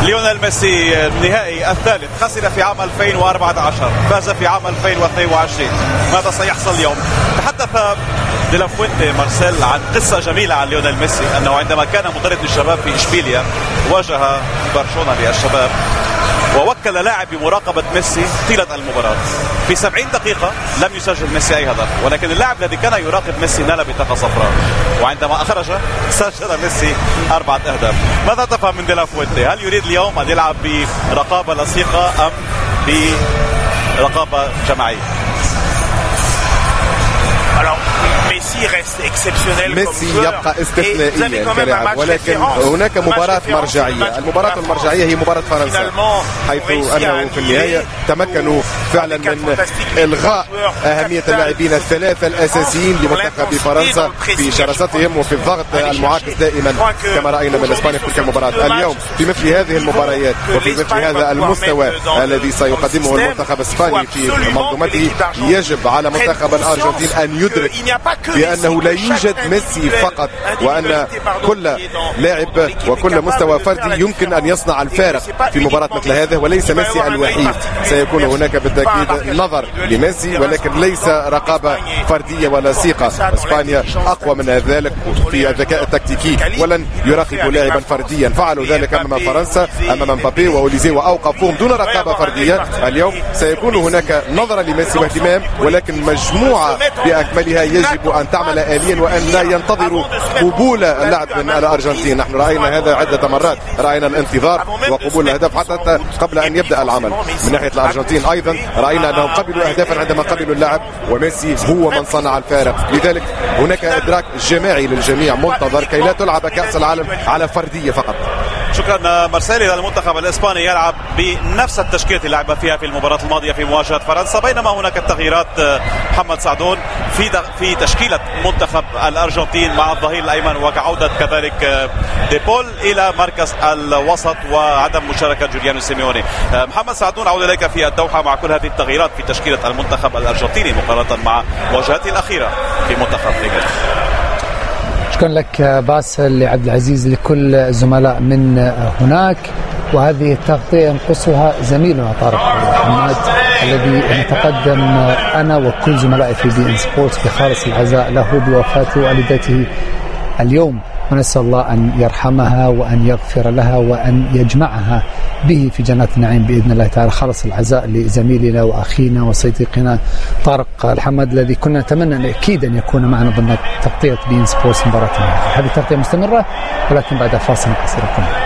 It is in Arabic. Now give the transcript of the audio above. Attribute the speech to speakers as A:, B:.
A: ليونيل ميسي النهائي الثالث، خسر في عام 2014، فاز في عام 2022. ماذا سيحصل اليوم؟ تحدث دي لا فوينتي مارسيل عن قصة جميلة عن ليونيل ميسي، أنه عندما كان مدرب للشباب في إشبيليا واجه برشلونة للشباب ووكل لاعب بمراقبة ميسي طيلة المباراة. في 70 دقيقة لم يسجل ميسي أي هدف، ولكن اللاعب الذي كان يراقب ميسي نال بطاقة صفراء، وعندما أخرج سجل ميسي 4 أهداف. ماذا تفهم من دي لا فوينتي؟ هل يريد اليوم أن يلعب برقابة لصيقة أم برقابة جماعية؟
B: ميسي يبقى استثنائيا كلاعب، ولكن هناك مباراة مرجعية. المباراة المرجعية هي مباراة فرنسا، حيث أنه في النهاية تمكنوا فعلا من إلغاء أهمية اللاعبين الثلاثة الأساسيين لمنتخب فرنسا في شراستهم وفي الضغط المعاكس دائما كما رأينا من إسبانيا في تلك المباراة. اليوم في مثل هذه المباريات وفي مثل هذا المستوى الذي سيقدمه المنتخب الإسباني في منظومته، يجب على منتخب الأرجنتين أن يدرك بأنه لا يوجد ميسي فقط، وأن كل لاعب وكل مستوى فردي يمكن أن يصنع الفارق في مباراة مثل هذه، وليس ميسي الوحيد. سيكون هناك بالتأكيد نظر لميسي، ولكن ليس رقابة فردية ولا ثقة. إسبانيا أقوى من ذلك في الذكاء التكتيكي، ولن يراقبوا لاعبا فرديا. فعلوا ذلك أمام فرنسا، أمام مبابي وأوليزي، وأوقفوهم دون رقابة فردية. اليوم سيكون هناك نظرة لميسي واهتمام، ولكن مجموعة بأكملها يجب أن تعمل آليا وأن لا ينتظروا قبول اللعب من الأرجنتين. نحن رأينا هذا عدة مرات، رأينا الانتظار وقبول الأهداف حتى قبل أن يبدأ العمل. من ناحية الأرجنتين أيضا رأينا أنهم قبلوا أهدافا عندما قبلوا اللعب، وميسي هو من صنع الفارق. لذلك هناك إدراك جماعي للجميع منتظر كي لا تلعب كأس العالم على فردية فقط.
A: شكرا مارسيلي. المنتخب الإسباني يلعب بنفس التشكيلة اللي لعب فيها في المباراة الماضية في مواجهة فرنسا، بينما هناك التغييرات. محمد سعدون في تشكيلة منتخب الأرجنتين مع الظهير الأيمن، وكعودة كذلك ديبول إلى مركز الوسط وعدم مشاركة جوليانو سيميوني. محمد سعدون، أعود إليك في الدوحة مع كل هذه التغييرات في تشكيلة المنتخب الأرجنتيني مقارنة مع مواجهته الأخيرة في منتخب نيجيريا.
C: شكرا لك باسل، لعبد العزيز، لكل الزملاء من هناك. وهذه التغطية ينقصها زميلنا طارق حماد الذي نتقدم أنا وكل زملائي في بي إن سبورتس بخالص العزاء له بوفاة والدته اليوم، ونسأل الله أن يرحمها وأن يغفر لها وأن يجمعها به في جنات النعيم بإذن الله تعالى. خالص العزاء لزميلنا وأخينا وصديقنا طارق الحمد الذي كنا نتمنى أكيد أن يكون معنا ضمن تغطية بي إن سبورتس مباراة. هذه التغطية مستمرة ولكن بعد فاصل قصير.